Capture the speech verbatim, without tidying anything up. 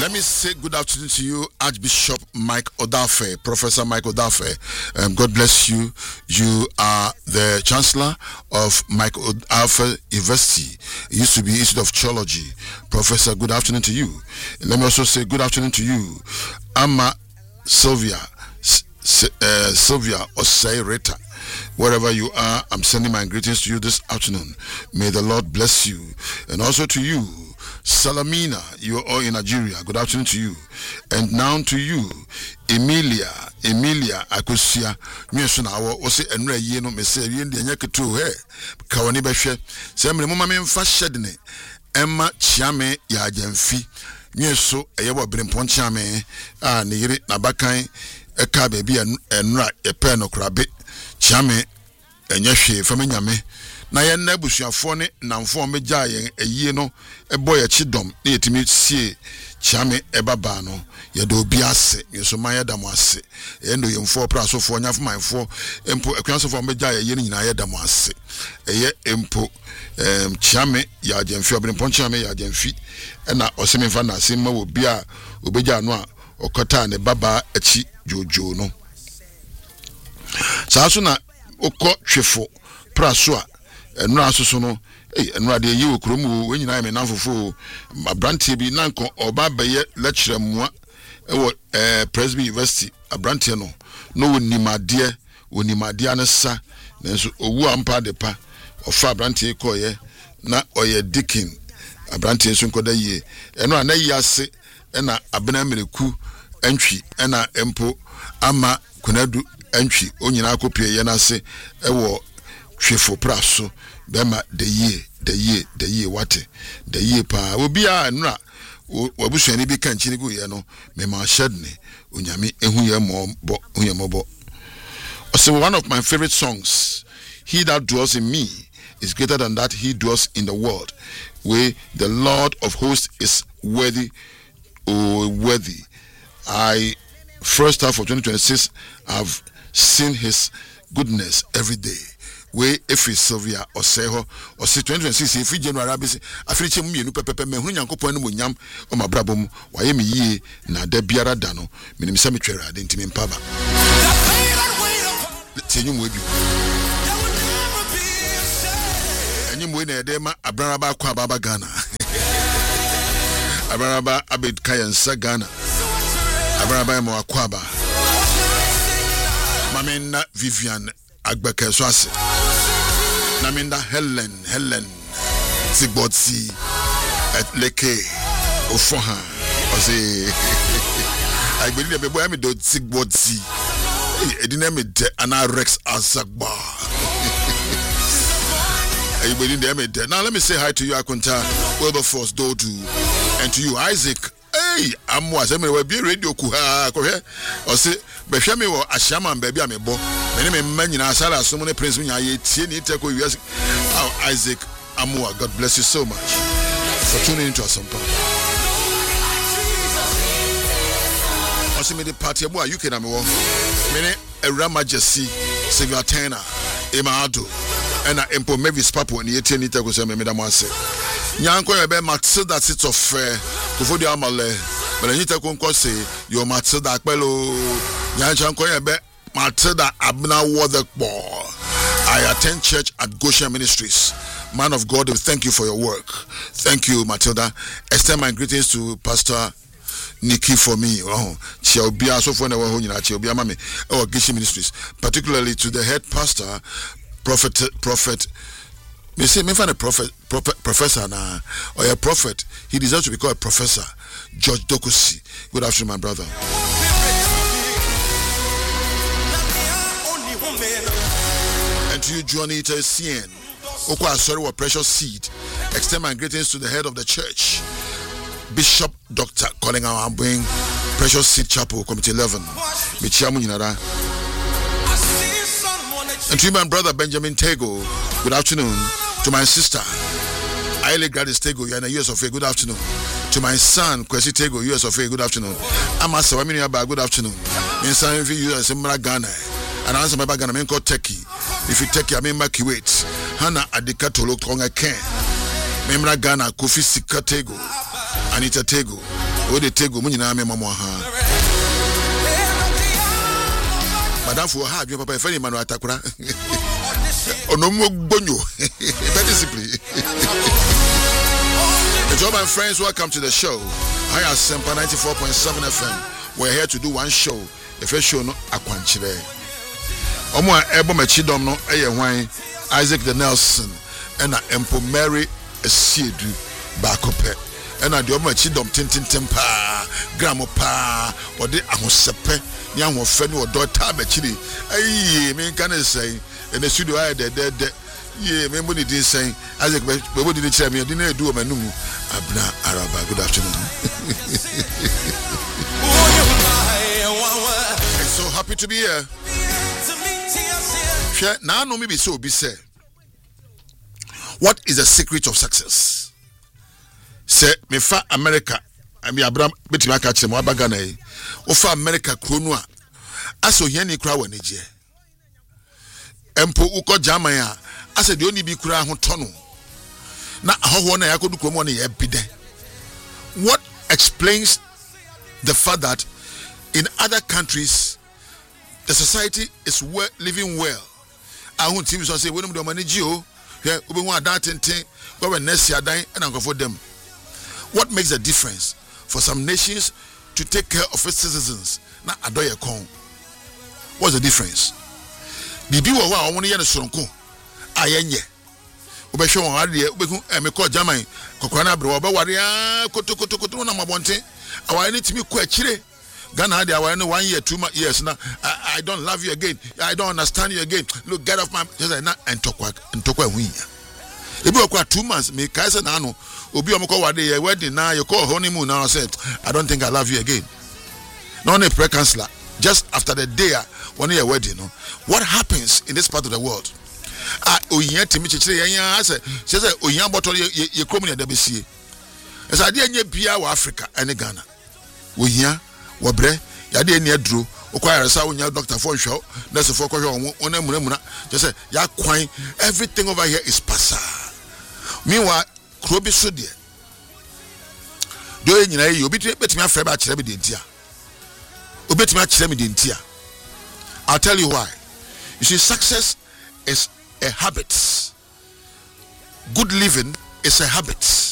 Let me say good afternoon to you, Archbishop Mike Odafe, Professor Mike Odafe. Um, God bless you. You are the Chancellor of Mike Odafe University. It used to be Institute of Theology. Professor, good afternoon to you. Let me also say good afternoon to you, Amma Sylvia, uh, Sylvia Osei Reta. Wherever you are, I'm sending my greetings to you this afternoon. May the Lord bless you. And also to you, Salamina, you are all in Nigeria. Good afternoon to you. And now to you, Emilia, Emilia Akusia. Miesuna awo ose enre ye no mese ye ndi enyeketu he. Kawani behwe. Se me mama me mfa hyedene. Emma chiame ya agemfi. Mieso eyebo brempon chiame a ne yire na bakan eka baby enra epe no krabe. Chiame enyehwe famanyame. Na ye na busuafo ne namfo megya ye eyie no ebo ye chidom na yetimi sie chiame ebaba no ye do obi ase yeso man ye dam ase ye ndo ye mfo prasofo nyafo manfo empo akwansofo megya ye ye nyina ye dam ase eye empo em chiame ya agemfi obrenpon chiame ya agemfi na osememfa na ase ma obi a obegya no a okota ne baba achi jojo no saaso na okọ twefo praso a enura soso no eh enura de yi okrom wo nyina me nanfofo abrantie bi nanko oba beye lecturer mua ewo eh Presby University abrantie no no wonimade wonimade anesa nanso owu ampa de pa ofa abrantie koye na oye dikin abrantie so nkoda yie enura na yi ase na abena mereku antwi na empo ama kunadu antwi onyina akopie ye na se ewo twefo praso bema de ye de ye de ye wate de ye pa obi a nra wabusuani bi kan chini gu ye no me ma shedne onyame ehu ye mo bo hu ye mo bo. So one of my favorite songs, He That Dwells in Me is greater than that he dwells in the world, where the Lord of hosts is worthy, oh worthy. I first half of twenty twenty-six have seen his goodness every day. We efi Sylvia Oseho or say twenty twenty-six efi January abisi afiriche mu mienu pepepe me hunu Nyankopon no monyam o mabrabom waye me yie na da biara da no menim se metwere ade ntimi mpaba tenyum we bi anyim we na ede ma abranaba kwa baba Ghana abranaba abed kayansa Ghana abranaba mo akwaba mamena Vivian Agbeke so ase Naminda Helen Helen Zigbotsi at Leke Ofoha Ose I believe the boy me do Zigbotsi edina me de ana Rex Azagba I believe them me de. Now let me say hi to you Akunta Wilberforce Dodu and to you Isaac. Hey, I'm was I will be radio kuha kohe ose behwe me wo ahyaman ba bia me bo me me manyina asala so ne prince nya ye tie ni teko U S. Oh, Isaac Amua, God bless you so much for tuning into us. Also me the party abo U K na me wo me ne Era Majesty Sylvia Turner Emado and Empo Mavis Papo ni tie ni teko so me me da mo ase nyanko ye be Matilda sit of before the amale but you take on say your Matilda Akpelo nyanko ye be Matilda Abna Waterboy. I attend church at Goshen Ministries. Man of God, we thank you for your work. Thank you, Matilda. Extend my greetings to Pastor Nikki for me. Oh, she'll be also for the one she'll be a mommy or Goshen Ministries, particularly to the head pastor, Prophet Prophet. Me say me find a prophet, prophet professor na or a prophet. He deserves to be called a professor. George Dokusi. Good afternoon, my brother. And to you, Johnny Tessien. Okwa sorry what precious seed. Extend my greetings to the head of the church, Bishop Doctor Colin Ambwing, Precious Seed Chapel, Committee eleven. Michiamu Yinara. And to you, my brother Benjamin Tego. Good afternoon. To my sister, Aile Gladys Tego, you are in the U S of A. Good afternoon. To my son, Kwesi Tego, U S of A. Good afternoon. Amasa Wamini Aba. Good afternoon. My son, U S of Ghana. And I answer my bag and I mean called Turkey. If you take your mean back, wait. Hana Adika Tolo Tonga Ken. Memra Ghana, Kofi Sika Tego. Anita Tego. o de tego mu nyina me mamo ha madam for ha adwen papa e fani manu atakura ono mo gbonyo very simply. Job and friends, welcome to the show. I am Sempa ninety-four point seven F M. We're here to do one show. The first show no akwanchire. Omo a ebo machidom no eye hwan Isaac the Nelson and na Empo Mary Esiedu bakope. And na the omo machidom tintintim pa gramo pa ode ahosepe ni ahofe ni odo ta machiri. Ayi me kan say in the studio I de de de yeah, me money didn't say Isaac we didn't tell me didn't do my numu Abna Araba. Good afternoon. I'm so happy to be here. Now no me be so be say. What is the secret of success? Say me fa America I mean Abraham beti ma catch mo abaga na yi. O fa America krono a aso hia ni kra wani je. Empo uko German a I said the only be kura ho tono. Na ahoho na yakodu kromo na ye bide. What explains the fact that in other countries the society is well, living well? Ahun T V so say we no do manage o. Here we want that thing go we next year dan and go for them. What makes the difference for some nations to take care of its citizens? Na adoye kon. What's the difference? Bibi wo wa won ye no soronko. Ayenye obehwe won ade obeku emeko German kokora na bre obeware a kotokotokoto na mabonte aware ni timi ko akire Ghana ade aware no one year two years na I, I don't love you again, I don't understand you again, look get off my just na entokwa entokwa hunya ebi okwa two months me kai say na no obi omko wade ye wedding na you call honeymoon now said I don't think I love you again. No ne pre counselor just after the day one year wedding. No, what happens in this part of the world? Ah, oyin timi chichire yan ase say say oyin bottle ye krom ne da besie esa de anya bia wa Africa ene Ghana oyin wo bre ya de eni aduro okwara sa onya doctor for hwo nurse for ko hwo ona munamuna just say ya kwan everything over here is pasa meanwhile krobi so de do nyina yi obi betimi afre ba kire me de ntia obetimi akire me de ntia. I'll tell you why. You see, success is a habit. Good living is a habit.